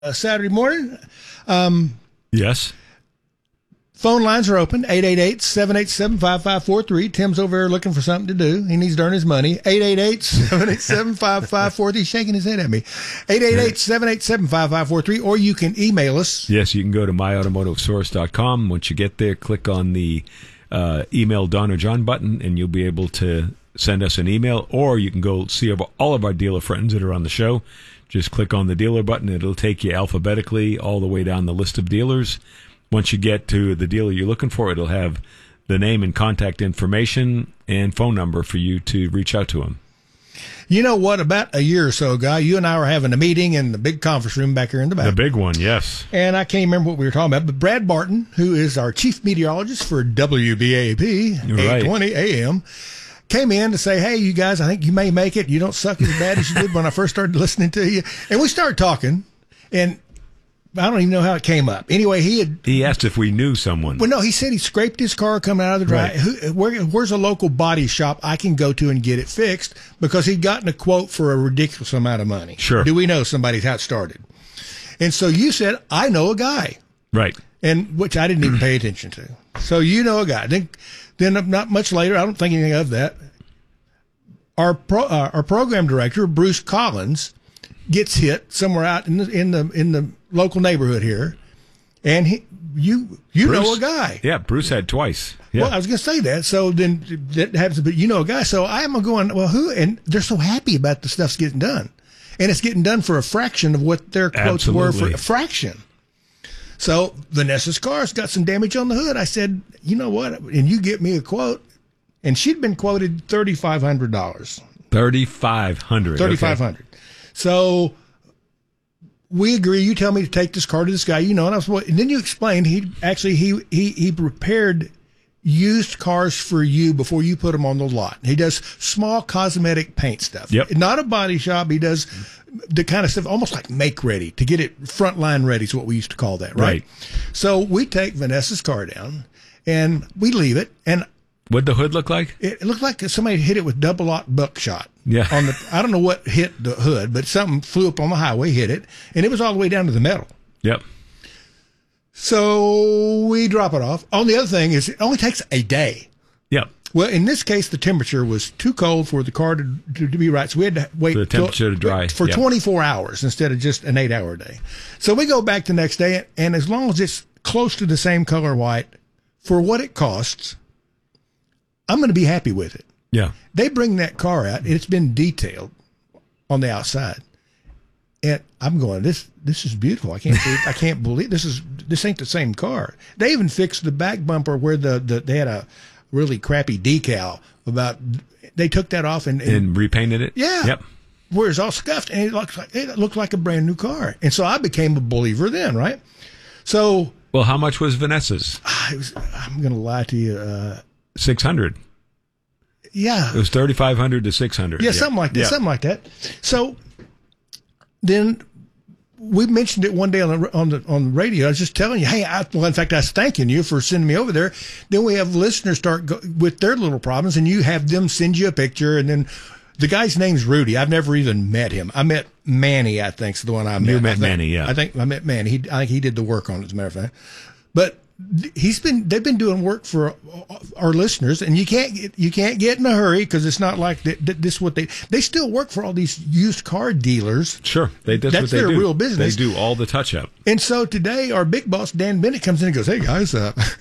Saturday morning. Yes. Phone lines are open, 888-787-5543. Tim's over there looking for something to do. He needs to earn his money. 888-787-5543. He's shaking his head at me. 888-787-5543. Or you can email us. Yes, you can go to myautomotivesource.com. Once you get there, click on the email Don or John button, and you'll be able to send us an email. Or you can go see all of our dealer friends that are on the show. Just click on the dealer button. It'll take you alphabetically all the way down the list of dealers. Once you get to the dealer you're looking for, it'll have the name and contact information and phone number for you to reach out to him. You know what? About a year or so ago, you and I were having a meeting in the big conference room back here in the back. The big one, yes. And I can't remember what we were talking about, but Brad Barton, who is our chief meteorologist for WBAP, Right. 820 AM, came in to say, hey, you guys, I think you may make it. You don't suck as bad as you did when I first started listening to you. And we started talking, and I don't even know how it came up. Anyway, he asked if we knew someone. Well, no, he said he scraped his car coming out of the drive. Right. Where's a local body shop I can go to and get it fixed? Because he'd gotten a quote for a ridiculous amount of money. Sure. Do we know somebody's how it started? And so you said, I know a guy. Right. And which I didn't even pay attention to. So you know a guy. Then not much later, I don't think anything of that. Our program director, Bruce Collins, gets hit somewhere out in the local neighborhood here, and you know a guy. Yeah, Bruce had twice. Yeah. Well, I was going to say that. So then that happens, but you know a guy. So I'm going, well, who? And they're so happy about the stuff's getting done, and it's getting done for a fraction of what their quotes were for a fraction. So Vanessa's car's got some damage on the hood. I said, you know what? And you get me a quote, and she'd been quoted $3,500. $3,500. Okay. So we agree. You tell me to take this car to this guy, and then you explained he repaired used cars for you before you put them on the lot. He does small cosmetic paint stuff. Yep. Not a body shop. He does the kind of stuff almost like make ready, to get it frontline ready is what we used to call that, right? So we take Vanessa's car down and we leave it, and what'd the hood look like? it looked like somebody hit it with double-aught buckshot. Yeah. I don't know what hit the hood, but something flew up on the highway, hit it, and it was all the way down to the metal. Yep. So we drop it off. The other thing is it only takes a day. Yep. Well, in this case, the temperature was too cold for the car to be right, so we had to wait for the temperature to dry for 24 hours instead of just an 8-hour day. So we go back the next day, and as long as it's close to the same color white, for what it costs, I'm going to be happy with it. Yeah. They bring that car out, and it's been detailed on the outside. And I'm going, this is beautiful. I can't believe this ain't the same car. They even fixed the back bumper where they had a really crappy decal they took that off and repainted it. Yeah. Yep. Where it's all scuffed, and it looked like a brand new car. And so I became a believer then, right? So, well, how much was Vanessa's? I'm going to lie to you. $600. Yeah. It was $3,500 to $600. Yeah, something like that. Yeah. Something like that. So then we mentioned it one day on the radio. I was just telling you, hey, in fact, I was thanking you for sending me over there. Then we have listeners start with their little problems, and you have them send you a picture. And then the guy's name's Rudy. I've never even met him. I met Manny, I think, is the one I met. You met Manny, yeah. I think I met Manny. I think he did the work on it, as a matter of fact. But they've been doing work for our listeners, and you can't get in a hurry, because it's not like this what they still work for all these used car dealers. Sure, that's what they do. Their real business. They do all the touch up. And so today our big boss Dan Bennett comes in and goes, hey guys,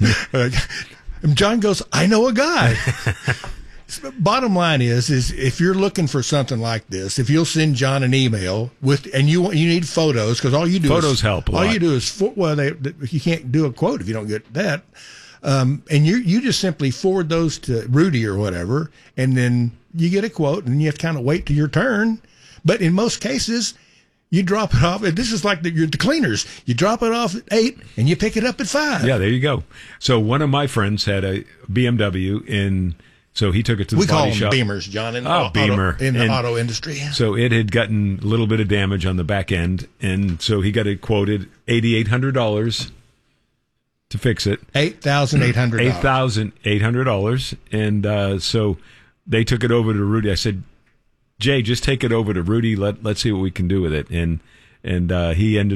and John goes, I know a guy. Bottom line is if you're looking for something like this, if you'll send John an email and you need photos, because all you do photos help. All you do is you can't do a quote if you don't get that, and you just simply forward those to Rudy or whatever, and then you get a quote, and you have to kind of wait till your turn. But in most cases, you drop it off. This is like the cleaners. You drop it off at 8 and you pick it up at 5. Yeah, there you go. So one of my friends had a BMW so he took it to the body shop. We call them Beamers, John, in the auto industry. So it had gotten a little bit of damage on the back end, and so he got it quoted $8,800 to fix it. $8,800. $8,800. And so they took it over to Rudy. I said, Jay, just take it over to Rudy. Let's see what we can do with it. And he ended up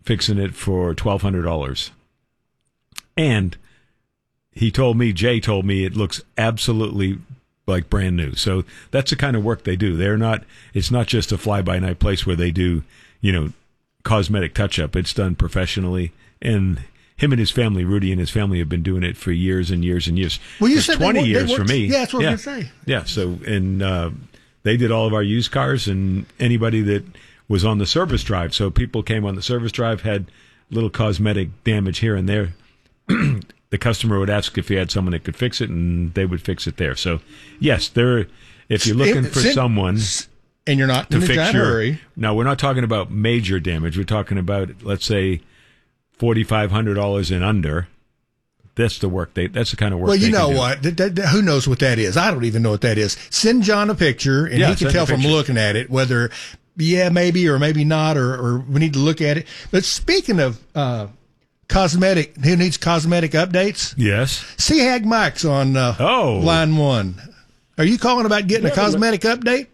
fixing it for $1,200. And Jay told me it looks absolutely like brand new. So that's the kind of work they do. It's not just a fly-by-night place where they do, cosmetic touch-up. It's done professionally. And him and his family, Rudy and his family, have been doing it for years and years and years. Well, you for said 20 years for me. Yeah, that's what I was going to say. Yeah, so, and they did all of our used cars, and anybody that was on the service drive. So people came on the service drive, had little cosmetic damage here and there. The customer would ask if he had someone that could fix it, and they would fix it there. So, yes, if you're looking for someone... And you're not in a giant hurry. No, we're not talking about major damage. We're talking about, let's say, $4,500 and under. That's the work that's the kind of work. Well, you know what? Who knows what that is? I don't even know what that is. Send John a picture, and he can tell from looking at it whether, maybe or maybe not, or we need to look at it. But speaking of who needs cosmetic updates? Yes. Hag Mike's on line 1. Are you calling about getting a cosmetic update?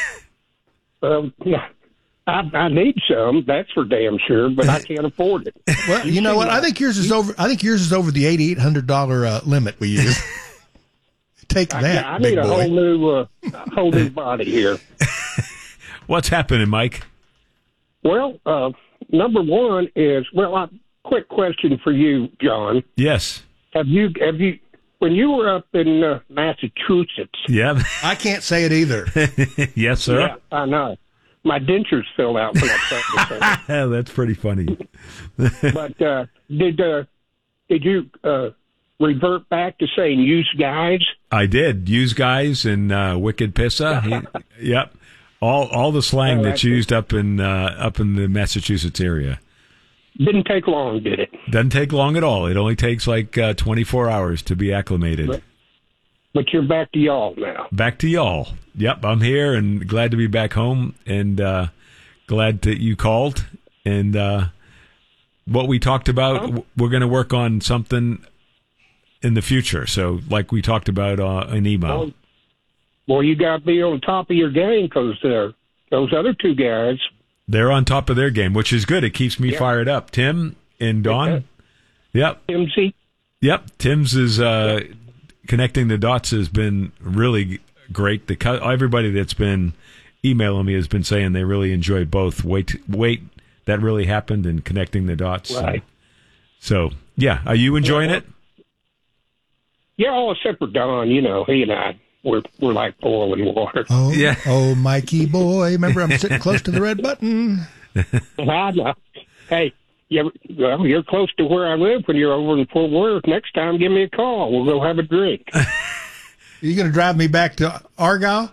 I need some, that's for damn sure, but I can't afford it. Well, you know what? I think yours is over the $8,800 limit we use. Take that, I need a whole new body here. What's happening, Mike? Well, number one is quick question for you, John. Yes. Have you when you were up in Massachusetts? Yeah. I can't say it either. Yes, sir. Yeah, I know. My dentures fell out when I tried to say it. That's pretty funny. But did you revert back to saying use guys? I did. Use guys and wicked pissa. Yep. All the slang that's used up in the Massachusetts area. Didn't take long, did it? Doesn't take long at all. It only takes like 24 hours to be acclimated. But you're back to y'all now. Back to y'all. Yep, I'm here and glad to be back home, and glad that you called. And what we talked about, we're going to work on something in the future. So like we talked about in email. Well, you got to be on top of your game because those other two guys... They're on top of their game, which is good. It keeps me fired up. Tim and Dawn. Yep. Timsy. Yep. Tim's is connecting the dots has been really great. Everybody that's been emailing me has been saying they really enjoy both. Wait, that really happened, and connecting the dots. Right. So, yeah. Are you enjoying it? Yeah, all except for Don. He and I. We're like oil and water. Oh, yeah. Oh, Mikey boy. Remember, I'm sitting close to the red button. I know. Hey, you're close to where I live when you're over in Fort Worth. Next time, give me a call. We'll go have a drink. You going to drive me back to Argyle?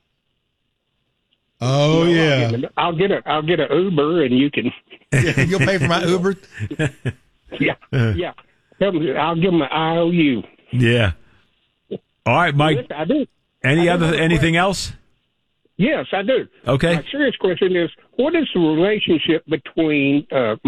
Oh, yeah. I'll get a Uber, and you can... You'll pay for my Uber? Yeah. I'll give them an IOU. Yeah. All right, Mike. I do. Anything else? Yes, I do. Okay. My serious question is, what is the relationship between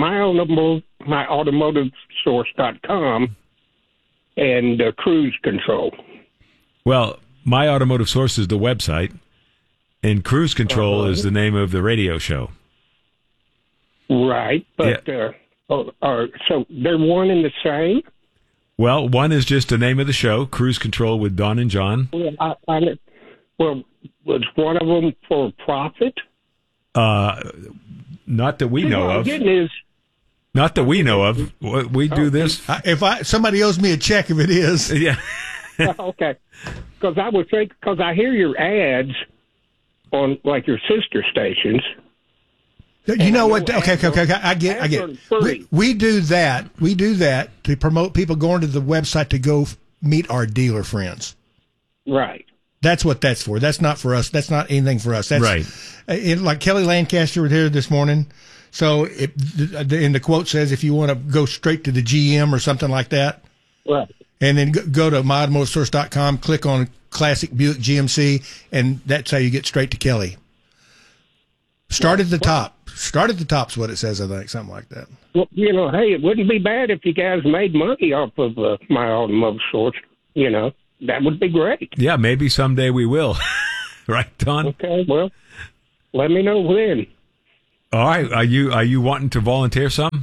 myautomotivesource.com and cruise control? Well, My Automotive Source is the website, and Cruise Control is the name of the radio show. Right, but so they're one and the same? Well, one is just the name of the show, Cruise Control with Don and John. Well, was one of them for profit? Not that we know of. Is, Not that we know of. We do this. Somebody owes me a check if it is. Yeah. Okay. Because I would think, because I hear your ads on like your sister stations. You know what? Okay. I get. We do that. We do that to promote people going to the website to go meet our dealer friends. Right. That's what that's for. That's not for us. That's not anything for us. That's right. Like Kelly Lancaster was here this morning. So in the quote says, if you want to go straight to the GM or something like that. Right. And then go to myautomotivesource.com, click on Classic Buick GMC, and that's how you get straight to Kelly. Start at the top. Start at the top's what it says, I think, something like that. Well, hey, it wouldn't be bad if you guys made money off of My Automotive Source. That would be great. Yeah, maybe someday we will. Right, Don? Okay, well, let me know when. All right. Are you wanting to volunteer some?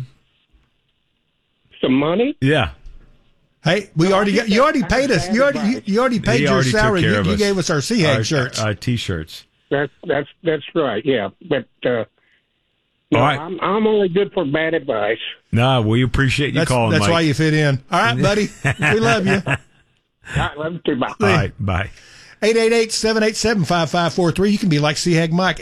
money? Yeah. Hey, you already paid us. You already paid your salary. You gave us our CHAG shirts. T-shirts. That's right. Yeah, but no, right. I'm only good for bad advice. No, we appreciate you calling. That's Mike. why you fit in. All right, buddy. We love you. I love you too. Bye. All right, bye. 888-787-5543. You can be like CHAG Mike.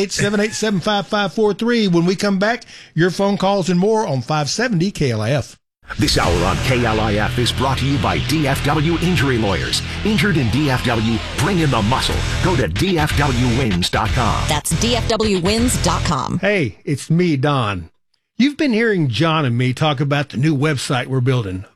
888-787-5543. When we come back, your phone calls and more on 570 KLIF. This hour on KLIF is brought to you by DFW Injury Lawyers. Injured in DFW, bring in the muscle. Go to DFWWins.com. That's DFWWins.com. Hey, it's me, Don. You've been hearing John and me talk about the new website we're building,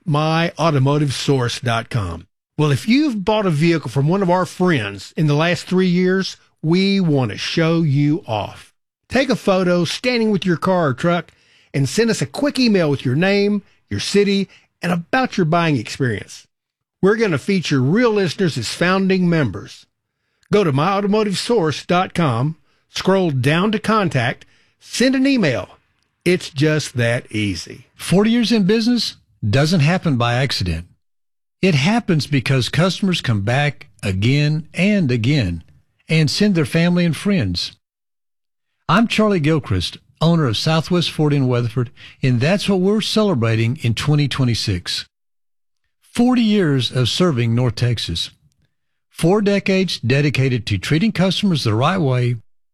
myautomotivesource.com. Well, if you've bought a vehicle from one of our friends in the last 3 years, we want to show you off. Take a photo standing with your car or truck and send us a quick email with your name, your city, and about your buying experience. We're going to feature real listeners as founding members. Go to myautomotivesource.com, scroll down to contact, send an email. It's just that easy. 40 years in business doesn't happen by accident. It happens because customers come back again and again and send their family and friends. I'm Charlie Gilchrist, owner of Southwest Ford in Weatherford, and that's what we're celebrating in 2026. 40 years of serving North Texas. 4 decades dedicated to treating customers the right way,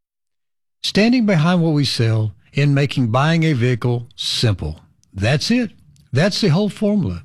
standing behind what we sell, and making buying a vehicle simple. That's it. That's the whole formula.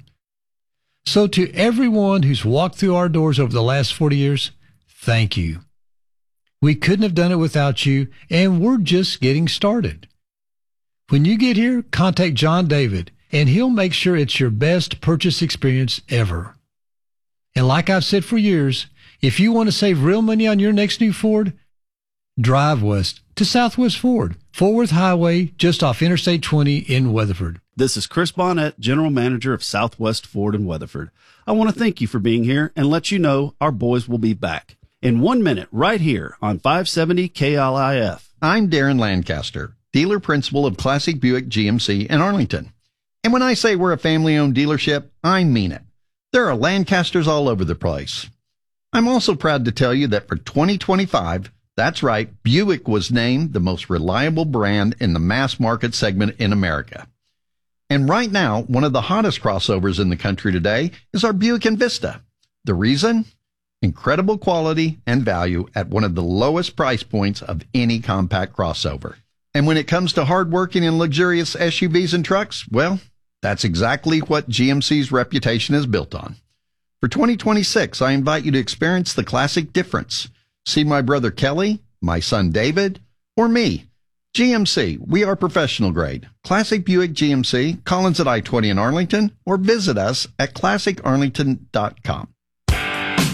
So to everyone who's walked through our doors over the last 40 years, thank you. We couldn't have done it without you, and we're just getting started. When you get here, contact John David, and he'll make sure it's your best purchase experience ever. And like I've said for years, if you want to save real money on your next new Ford, drive west to Southwest Ford, Fort Worth Highway, just off Interstate 20 in Weatherford. This is Chris Bonnet, General Manager of Southwest Ford in Weatherford. I want to thank you for being here and let you know our boys will be back in 1 minute right here on 570 KLIF. I'm Darren Lancaster, dealer principal of Classic Buick GMC in Arlington. And when I say we're a family-owned dealership, I mean it. There are Lancasters all over the place. I'm also proud to tell you that for 2025, that's right, Buick was named the most reliable brand in the mass market segment in America. And right now, one of the hottest crossovers in the country today is our Buick Envista. The reason? Incredible quality and value at one of the lowest price points of any compact crossover. And when it comes to hardworking and luxurious SUVs and trucks, well, that's exactly what GMC's reputation is built on. For 2026, I invite you to experience the classic difference. See my brother Kelly, my son David, or me. GMC, we are professional grade. Classic Buick GMC, Collins at I-20 in Arlington, or visit us at classicarlington.com.